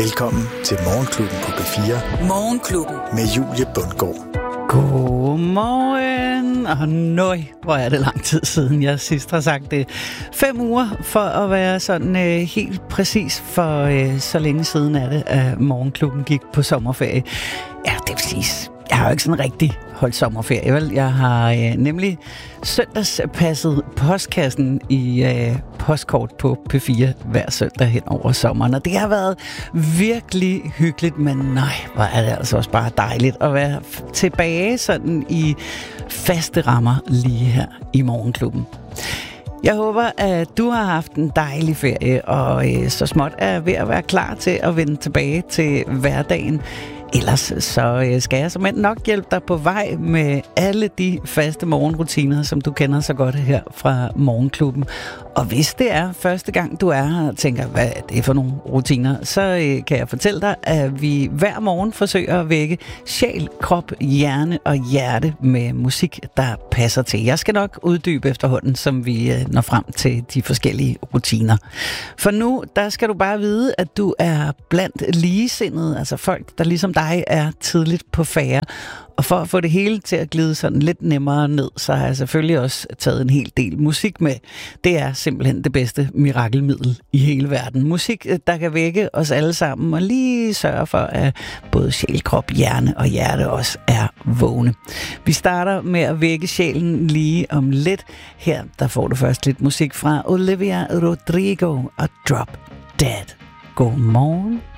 Velkommen til Morgenklubben på P4. Morgenklubben. Med Julie Bundgaard. Godmorgen. Og nøj, hvor er det lang tid siden, jeg sidst har sagt det. 5 uger for at være sådan helt præcis, for så længe siden er det, at Morgenklubben gik på sommerferie. Ja, det vil sige, jeg har jo ikke sådan rigtig holdt sommerferie, vel? Jeg har nemlig søndagspasset postkassen i postkort på P4 hver søndag hen over sommeren, og det har været virkelig hyggeligt, men nej, hvor er det altså også bare dejligt at være tilbage sådan i faste rammer lige her i Morgenklubben. Jeg håber, at du har haft en dejlig ferie, og så småt er ved at være klar til at vende tilbage til hverdagen. Ellers så skal jeg simpelthen nok hjælpe dig på vej med alle de faste morgenrutiner, som du kender så godt her fra Morgenklubben. Og hvis det er første gang, du er her og tænker, hvad er det for nogle rutiner, så kan jeg fortælle dig, at vi hver morgen forsøger at vække sjæl, krop, hjerne og hjerte med musik, der passer til. Jeg skal nok uddybe efterhånden, som vi når frem til de forskellige rutiner. For nu, der skal du bare vide, at du er blandt ligesindede, altså folk, der ligesom dig er tidligt på færde. Og for at få det hele til at glide sådan lidt nemmere ned, så har jeg selvfølgelig også taget en hel del musik med. Det er simpelthen det bedste mirakelmiddel i hele verden. Musik, der kan vække os alle sammen og lige sørge for, at både sjæl, krop, hjerne og hjerte også er vågne. Vi starter med at vække sjælen lige om lidt. Her der får du først lidt musik fra Olivia Rodrigo og Drop Dead. God morgen.